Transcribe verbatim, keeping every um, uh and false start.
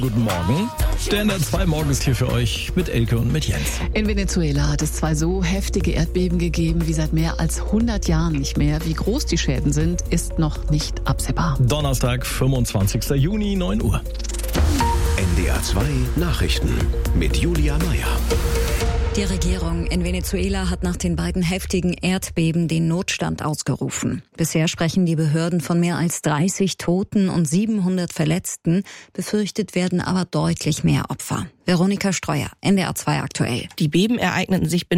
Guten Morgen. Der N D R zwei Morgen ist hier für euch mit Elke und mit Jens. In Venezuela hat es zwei so heftige Erdbeben gegeben wie seit mehr als hundert Jahren nicht mehr. Wie groß die Schäden sind, ist noch nicht absehbar. Donnerstag, fünfundzwanzigster Juni, neun Uhr. N D R zwei Nachrichten mit Julia Meyer. Die Regierung in Venezuela hat nach den beiden heftigen Erdbeben den Notstand ausgerufen. Bisher sprechen die Behörden von mehr als dreißig Toten und siebenhundert Verletzten. Befürchtet werden aber deutlich mehr Opfer. Veronika Streuer, N D R zwei aktuell. Die Beben ereigneten sich binnen